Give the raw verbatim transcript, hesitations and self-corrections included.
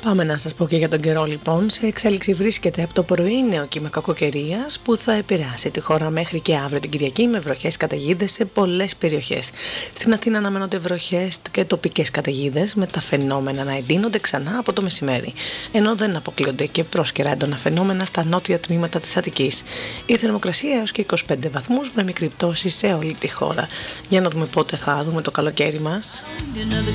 Πάμε να σας πω και για τον καιρό λοιπόν. Σε εξέλιξη βρίσκεται από το πρωί νέο κύμα κακοκαιρίας που θα επηρεάσει τη χώρα μέχρι και αύριο την Κυριακή με βροχές καταιγίδες σε πολλές περιοχές. Στην Αθήνα αναμένονται βροχές και τοπικές καταιγίδες με τα φαινόμενα να εντείνονται ξανά από το μεσημέρι. Ενώ δεν αποκλείονται και πρόσκαιρα έντονα φαινόμενα στα νότια τμήματα της Αττικής. Η θερμοκρασία έως και είκοσι πέντε βαθμούς με μικρή πτώση σε όλη τη χώρα. Για να δούμε πότε θα δούμε το καλοκαίρι μας.